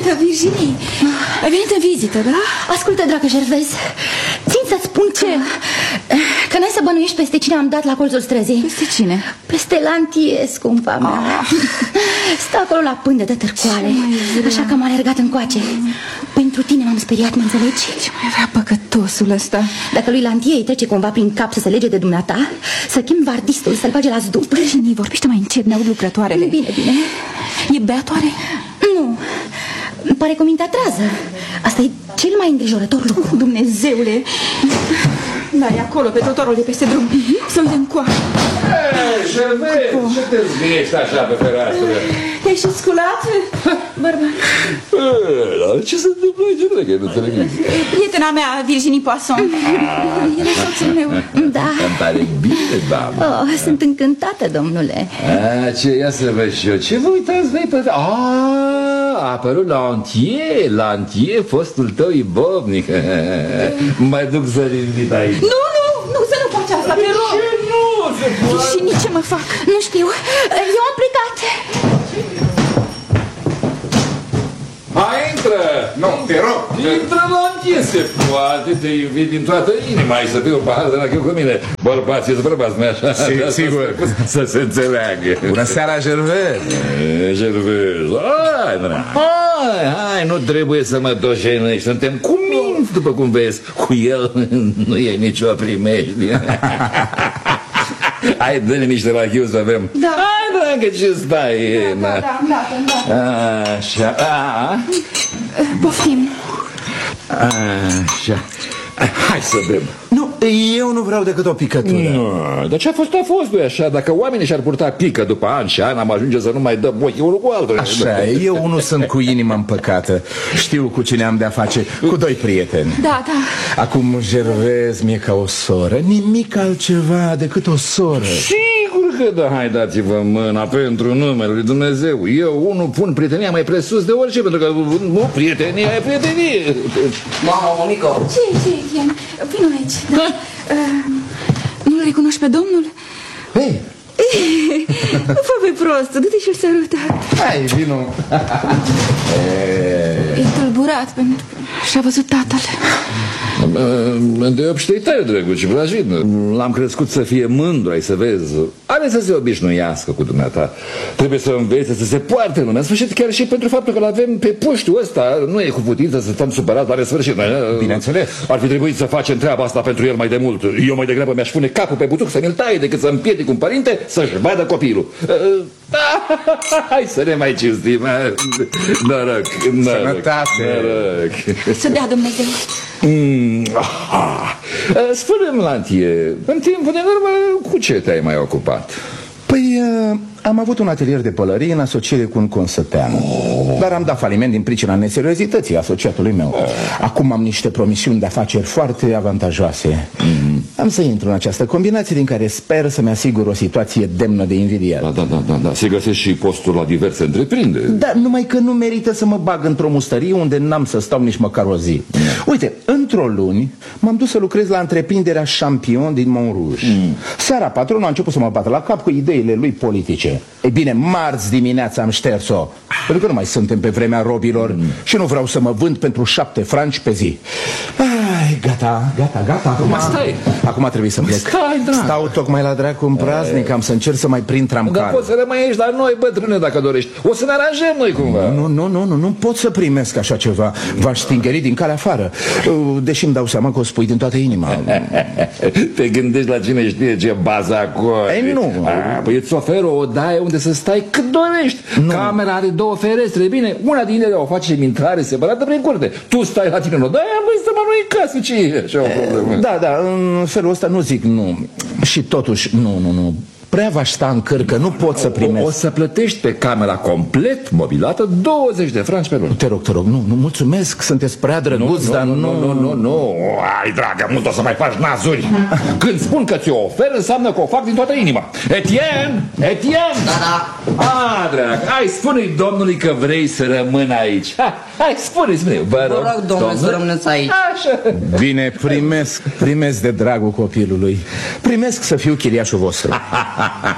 Bunăseară, Virginie. Ai venit în vizită, da? Ascultă, dragă Gervais, țin să spun că n-ai să bănuiești peste cine am dat la colțul străzii. Peste cine? Peste Lantie, scumpa mea. Stă acolo la pândă de târcoale, așa că am alergat încoace. Pentru tine m-am speriat, mă înțelegi? Ce mai avea păcătosul ăsta? Dacă lui Lantie îi trece cumva prin cap să se lege de dumneata, să chem vardistul, să-l bage la zdup. Virginie, vorbește mai încet, ne-aud lucrătoarele. Bine, bine. E beatoare? Nu, îmi pare că minte atrează. Asta e cel mai îngrijorător lucru. Dumnezeule. Da, e acolo, pe trotuarul de peste drum. Să uite încoa. Gervais, ce te zgâiești așa pe fereastră? Te-ai și sculat, bărbat? Ce se întâmplă aici, dragă? Nu înțeleg nimic. Prietena mea, Virginie Poisson. E soțul meu. Da. Îmi pare bine, doamnă. Sunt încântată, domnule. Ce, ia să văd și eu. Ce vă uitați voi pe... A apărut Lantie, fostul tău ibovnic. Mai duc să-l invit aici. Nu, să nu faci asta, te rog. Ce nu se poate? Și nici ce mă fac? Nu știu, eu am plecat. Hai, intră! Nu, te rog! Intră, Lantie, se poate, te invit din toată inima. Ai să bei un pahar de la chiu cu mine. Bărbații sunt bărbați, nu-i așa? Sigur. Să se înțeleagă. Bună seara, Gervais! Gervais, hai, nu trebuie să mă dojenești. Suntem cuminți, după cum vezi. Cu el nu e nicio primejdie. Hai, dă-ne niște rachiu să avem. Da. Hai, dragă, ce stai? Da. Așa. Poftim. Așa. Hai să bem. Nu, eu nu vreau decât o picătură. Nu, dar ce a fost, băi, așa. Dacă oamenii și-ar purta pică după ani și ani, am ajunge să nu mai dăm ochii unul cu altul. Așa, eu nu sunt cu inima împăcată. Știu cu cine am de-a face. Cu doi prieteni. Da. Acum Gervais mi-e ca o soră. Nimic altceva decât o soră. Sigur că da, hai, dați-vă mâna pentru numele lui Dumnezeu. Eu, unul, pun prietenia mai presus de orice, pentru că nu, prietenia e prietenie. Mama, Monico. Ce? Vino aici. Da. Nu-l recunoști pe domnul? Hei! Nu fă pe prost, du-te și-l sărută. Hai, vino. E tulburat pentru că și-a văzut tatăl. De obște tare, drăguț, vrajit. L-am crescut să fie mândru, ai să vezi. Are să se obișnuiască cu dumneata. Trebuie să învețe să se poarte în lumea. În sfârșit, chiar și pentru faptul că l-avem pe puștiu ăsta, nu e cu putință să stăm supărați la nesfârșit. Bineînțeles. Ar fi trebuit să facem treaba asta pentru el mai de mult. Eu mai degrabă mi-aș pune capul pe butuc să mi-l taie decât să împiedic un părinte să-și vadă copilul. Hai să ne mai cinstim. Noroc. Sănătate. Să dea Dumnezeu. Spune-mi, Lantie, în timpul de normă, cu ce te-ai mai ocupat? Păi, am avut un atelier de pălărie în asociere cu un consătean. Dar am dat faliment din pricina neseriozității asociatului meu. Acum am niște promisiuni de afaceri foarte avantajoase. Am să intru în această combinație din care sper să-mi asigur o situație demnă de invidiat. Da, se găsesc și posturi la diverse întreprinderi. Da, numai că nu merită să mă bag într-o mustărie unde n-am să stau nici măcar o zi. Uite, într-o luni m-am dus să lucrez la întreprinderea Champion din Montrouge. Seara patronul a început să mă bată la cap cu ideile lui politice. Ei bine, marți dimineața am șters-o, pentru că nu mai suntem pe vremea robilor și nu vreau să mă vând pentru 7 franci pe zi. Ai, gata. Acum trebuie să plec. Stau tocmai la dracu în praznic, am să încerc să mai prind tramcar. Dar poți să rămâi aici la noi, bătrâne, dacă dorești. O să ne aranjăm noi cumva. Nu pot să primesc așa ceva. V-aș stingeri din calea afară. Deși îmi dau seama că o spui din toată inima. Te gândești la cine știe ce bazacori. Ei, nu. Păi îți ofer o odaie unde să stai cât dorești. Camera are 2 ferestre. Bine, una din ele o facem intrare separată prin curte. Tu stai la tine în odaie, voi să mă nu în casă. Ce e așa o problemă? Da, în felul ăsta nu zic nu. Și totuși, nu. Prea v-aș sta în cârcă, nu pot să primesc. O să plătești pe camera complet mobilată 20 de franci pe lună. Te rog, nu, mulțumesc, sunteți prea drăguț, dar nu. Ai, dragă, mult o să mai faci nazuri. Când spun că ți-o ofer, înseamnă că o fac din toată inima. Etienne! Da. Dragă, hai, spune-i domnului că vrei să rămân aici. Hai, spune-i, vă rog, domnule, să rămâneți aici. Așa. Bine, primesc de dragul copilului. Primesc să fiu chiriașul vostru.